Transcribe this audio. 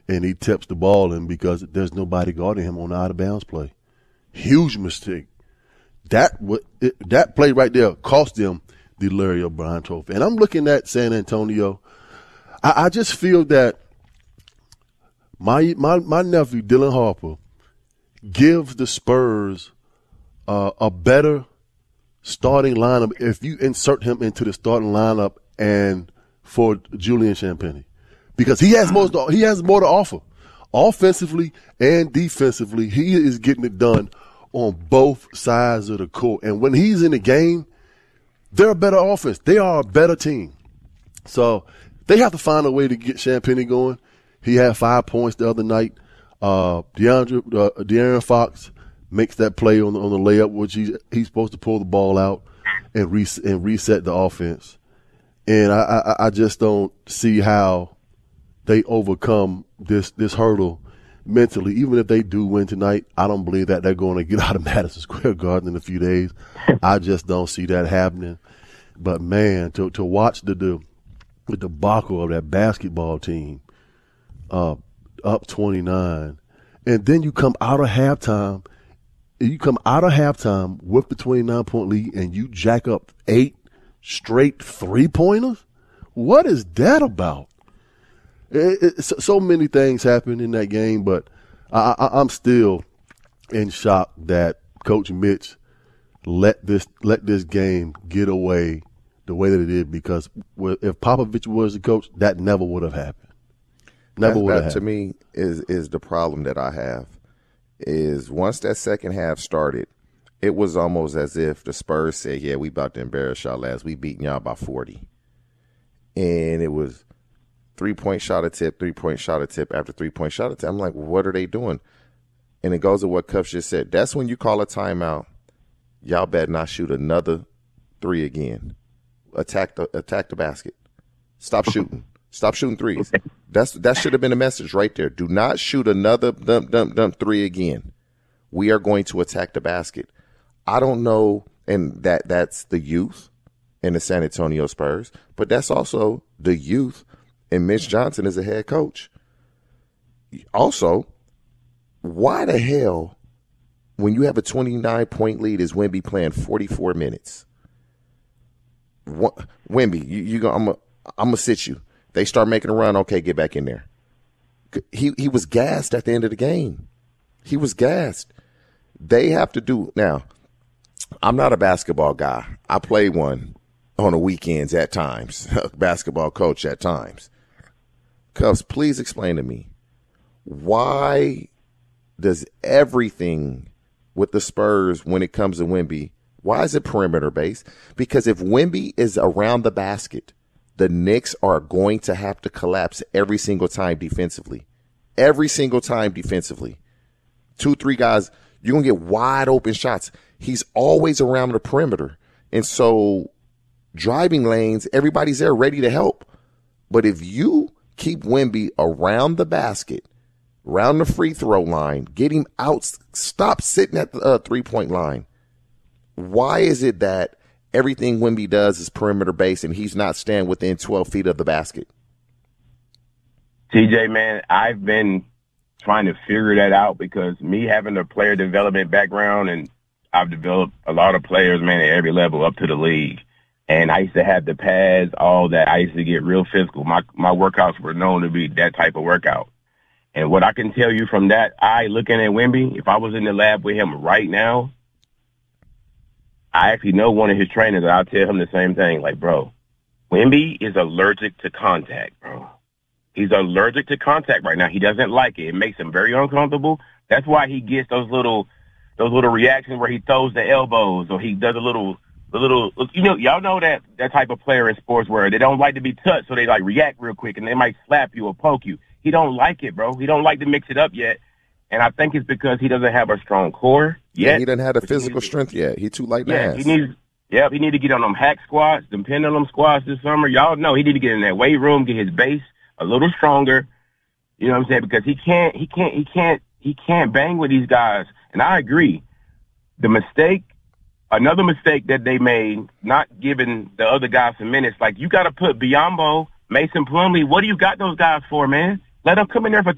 and he tips the ball in because there's nobody guarding him on the out-of-bounds play. Huge mistake. That play right there cost them the Larry O'Brien Trophy. And I'm looking at San Antonio. I just feel that my nephew, Dylan Harper, gives the Spurs a better starting lineup if you insert him into the starting lineup and for Julian Champagnie, because he has more to offer. Offensively and defensively, he is getting it done on both sides of the court. And when he's in the game, they're a better offense. They are a better team. So they have to find a way to get Champagnie going. He had 5 points the other night. De'Aaron Fox makes that play on the layup, which he's supposed to pull the ball out and reset the offense. And I just don't see how they overcome this hurdle mentally. Even if they do win tonight, I don't believe that they're going to get out of Madison Square Garden in a few days. I just don't see that happening. But, man, to watch the debacle of that basketball team up 29, and then you come out of halftime with the 29-point lead and you jack up 8 straight three-pointers? What is that about? So many things happen in that game, but I'm still in shock that Coach Mitch let this game get away the way that it did, because if Popovich was the coach, that never would have happened. Never would have happened. To me is the problem that I have. Is once that second half started, it was almost as if the Spurs said, yeah, we about to embarrass y'all last. We beating y'all by 40. And it was 3-point shot attempt, 3-point shot attempt after 3-point shot attempt. I'm like, what are they doing? And it goes to what Cuff just said. That's when you call a timeout. Y'all better not shoot another 3 again. Attack the basket. Stop shooting. Stop shooting threes. That should have been a message right there. Do not shoot another dump 3 again. We are going to attack the basket. I don't know, and that's the youth in the San Antonio Spurs, but that's also the youth in Mitch Johnson as a head coach. Also, why the hell, when you have a 29-point lead, is Wemby playing 44 minutes? Wemby, you go. I'm gonna sit you. They start making a run. Okay, get back in there. He was gassed at the end of the game. He was gassed. They have to do now. I'm not a basketball guy. I play one on the weekends at times. Basketball coach at times. Cubs, please explain to me, why does everything with the Spurs when it comes to Wemby, why is it perimeter based? Because if Wemby is around the basket, the Knicks are going to have to collapse every single time defensively. Every single time defensively. 2-3 guys, you're going to get wide open shots. He's always around the perimeter. And so driving lanes, everybody's there ready to help. But if you keep Wemby around the basket, around the free throw line, get him out, stop sitting at the 3-point line. Why is it that everything Wemby does is perimeter based and he's not staying within 12 feet of the basket? TJ, man, I've been trying to figure that out because me having a player development background, and I've developed a lot of players, man, at every level up to the league. And I used to have the pads, all that. I used to get real physical. My workouts were known to be that type of workout. And what I can tell you from that, looking at Wemby, if I was in the lab with him right now, I actually know one of his trainers, and I'll tell him the same thing. Like, bro, Wemby is allergic to contact, bro. He's allergic to contact right now. He doesn't like it. It makes him very uncomfortable. That's why he gets those little reactions where he throws the elbows or he does a little, y'all know that type of player in sports where they don't like to be touched, so they like react real quick and they might slap you or poke you. He don't like it, bro. He don't like to mix it up yet. And I think it's because he doesn't have a strong core yet. Yeah, he doesn't have the physical strength yet. He too light in the ass. He need to get on them hack squats, them pendulum squats this summer. Y'all know he need to get in that weight room, get his base a little stronger. You know what I'm saying? Because he can't bang with these guys. And I agree. Another mistake that they made, not giving the other guys some minutes, like you got to put Biyombo, Mason Plumlee. What do you got those guys for, man? Let them come in there for